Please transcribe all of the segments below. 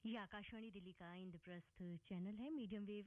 ये आकाशवाणी दिल्ली का इंद्रप्रस्थ चैनल है। मीडियम वेव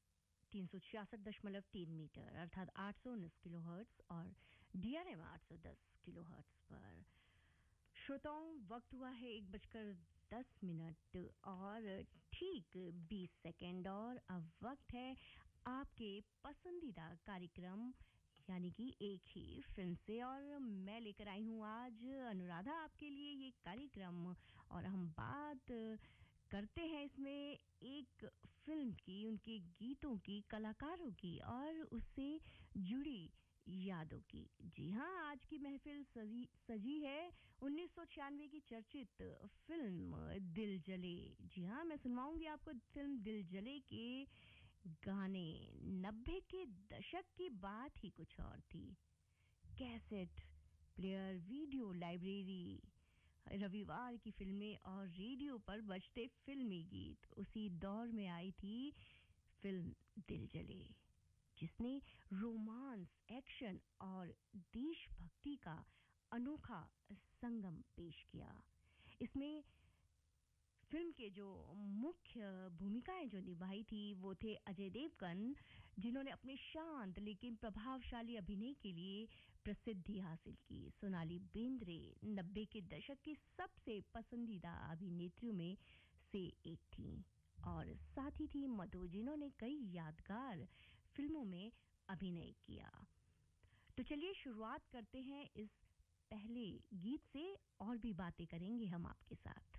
366.3 मीटर अर्थात 819 किलोहर्ट्ज और डीआरएम 810 किलोहर्ट्ज पर। श्रोताओं, वक्त हुआ है 1:10 और ठीक 20 सेकंड और अब वक्त है आपके पसंदीदा कार्यक्रम यानी कि एक ही फिल्म से। और मैं लेकर आई हूँ आज अनुराधा आपके लिए ये कार्यक्रम और हम बात करते हैं इसमें एक फिल्म की, उनके गीतों की, कलाकारों की और उससे जुड़ी यादों की। जी हाँ, आज की महफिल सजी है 1996 की चर्चित फिल्म दिल जले। जी हाँ, मैं सुनवाऊंगी आपको फिल्म दिल जले के गाने। 90 के दशक की बात ही कुछ और थी। कैसेट प्लेयर, वीडियो लाइब्रेरी, रविवार की फिल्में और रेडियो पर बजते फिल्मी गीत, उसी दौर में आई थी फिल्म दिल जले, जिसने रोमांस, एक्शन और देशभक्ति का अनोखा संगम पेश किया। इसमें फिल्म के जो मुख्य भूमिकाएं जो निभाई थी वो थे अजय देवगन, जिन्होंने अपने शांत लेकिन प्रभावशाली अभिनय के लिए प्रसिद्धि हासिल की। सोनाली बेंद्रे 90 के दशक की सबसे पसंदीदा अभिनेत्रियों में से एक थी और साथ ही थी मधु, जिन्होंने कई यादगार फिल्मों में अभिनय किया। तो चलिए शुरुआत करते हैं इस पहले गीत से और भी बातें करेंगे हम आपके साथ।